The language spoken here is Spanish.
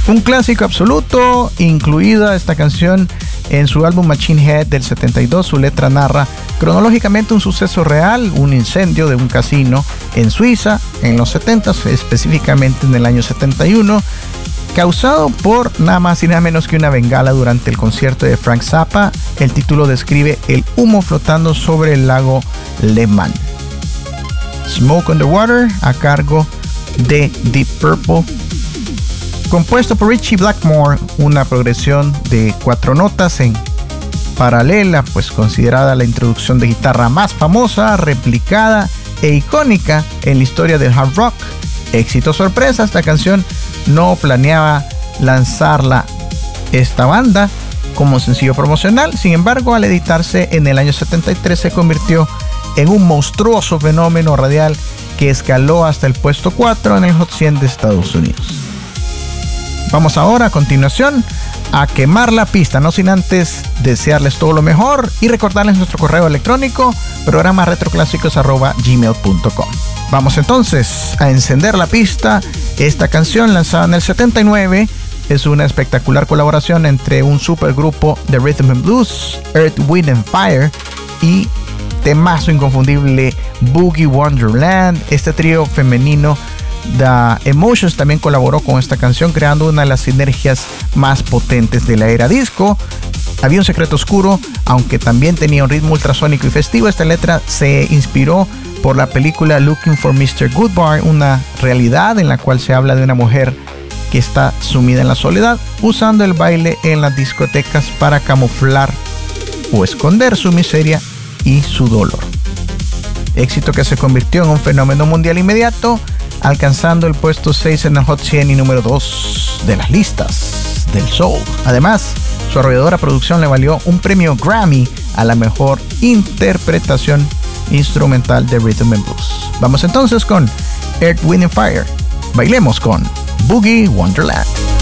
Un clásico absoluto, incluida esta canción en su álbum Machine Head del 72. Su letra narra cronológicamente un suceso real, un incendio de un casino en Suiza en los 70, específicamente en el año 71, causado por nada más y nada menos que una bengala durante el concierto de Frank Zappa. El título describe el humo flotando sobre el lago Le Mans. Smoke on the Water, a cargo de Deep Purple, compuesto por Ritchie Blackmore, una progresión de 4 notas en paralela, pues considerada la introducción de guitarra más famosa, replicada e icónica en la historia del hard rock. Éxito sorpresa, esta canción no planeaba lanzarla esta banda como sencillo promocional. Sin embargo, al editarse en el año 73 se convirtió en un monstruoso fenómeno radial que escaló hasta el puesto 4 en el Hot 100 de Estados Unidos. Vamos ahora a continuación a quemar la pista, no sin antes desearles todo lo mejor y recordarles nuestro correo electrónico programaretroclásicos@gmail.com. Vamos entonces a encender la pista. Esta canción, lanzada en el 79, es una espectacular colaboración entre un supergrupo de Rhythm and Blues, Earth, Wind and Fire, y temazo inconfundible Boogie Wonderland. Este trío femenino The Emotions también colaboró con esta canción, creando una de las sinergias más potentes de la era disco. Había un secreto oscuro, aunque también tenía un ritmo ultrasónico y festivo. Esta letra se inspiró por la película Looking for Mr. Goodbar, una realidad en la cual se habla de una mujer que está sumida en la soledad, usando el baile en las discotecas para camuflar o esconder su miseria y su dolor. Éxito que se convirtió en un fenómeno mundial inmediato, alcanzando el puesto 6 en el Hot 100 y número 2 de las listas del soul. Además, su arrolladora producción le valió un premio Grammy a la mejor interpretación instrumental de Rhythm and Blues. Vamos entonces con Earth, Wind and Fire. Bailemos con Boogie Wonderland.